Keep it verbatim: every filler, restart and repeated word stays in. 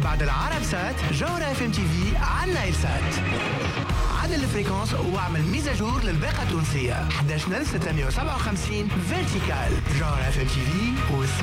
بعد العرب سات جوهرة اف ام تي في على نايل سات. عدل الفريكونس واعمل ميزاجور للباقة التونسية احد عشر ستمائة وسبعة وخمسين فيرتيكال. جوهرة اف ام تي في